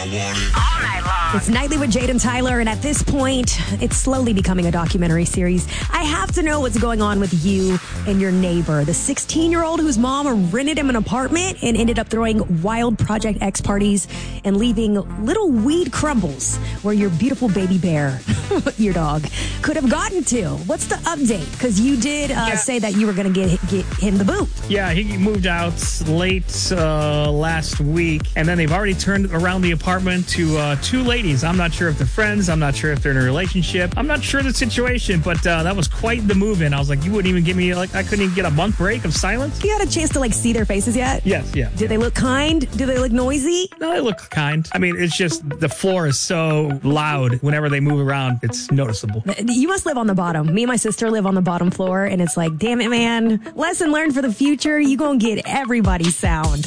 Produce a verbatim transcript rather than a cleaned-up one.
All night long. It's Nightly with Jade and Tyler, and at this point, it's slowly becoming a documentary series. I have to know what's going on with you and your neighbor, the sixteen-year-old whose mom rented him an apartment and ended up throwing wild Project X parties and leaving little weed crumbles where your beautiful baby bear, your dog, could have gotten to. What's the update? Because you did uh, Yeah. say that you were going to get get him the boot. Yeah, he moved out late uh, last week, and then they've already turned around the apartment to uh, two ladies. I'm not sure if they're friends. I'm not sure if they're in a relationship. I'm not sure the situation, but uh, that was quite the move-in. I was like, you wouldn't even give me, like, I couldn't even get a month break of silence? You had a chance to like see their faces yet? Yes, yeah. Do they look kind? Do they look noisy? No, they look kind. I mean, it's just the floor is so loud whenever they move around. It's noticeable. You must live on the bottom. Me and my sister live on the bottom floor, and it's like, damn it, man. Lesson learned for the future. You gonna get everybody's sound.